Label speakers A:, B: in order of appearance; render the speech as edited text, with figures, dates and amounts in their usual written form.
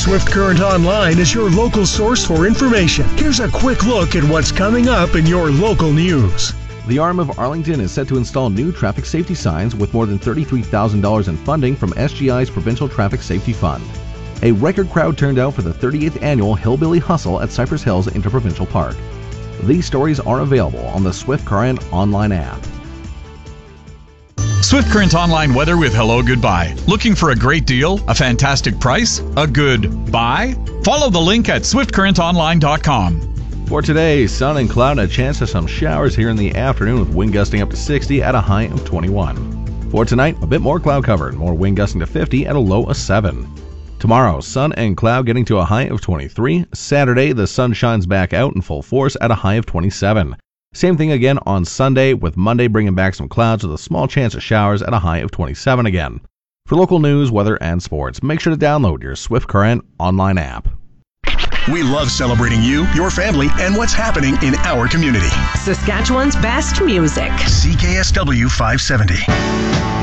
A: Swift Current Online is your local source for information. Here's a quick look at what's coming up in your local news.
B: The RM of Arlington is set to install new traffic safety signs with more than $33,000 in funding from SGI's Provincial Traffic Safety Fund. A record crowd turned out for the 38th annual Hillbilly Hustle at Cypress Hills Interprovincial Park. These stories are available on the Swift Current Online app.
C: Swift Current Online weather with Hello Goodbye. Looking for a great deal? A fantastic price? A good buy? Follow the link at swiftcurrentonline.com.
B: For today, sun and cloud and a chance of some showers here in the afternoon with wind gusting up to 60 at a high of 21. For tonight, a bit more cloud cover and more wind gusting to 50 at a low of 7. Tomorrow, sun and cloud getting to a high of 23. Saturday, the sun shines back out in full force at a high of 27. Same thing again on Sunday, with Monday bringing back some clouds with a small chance of showers at a high of 27 again. For local news, weather, and sports, make sure to download your Swift Current Online app.
A: We love celebrating you, your family, and what's happening in our community.
D: Saskatchewan's best music.
A: CKSW 570.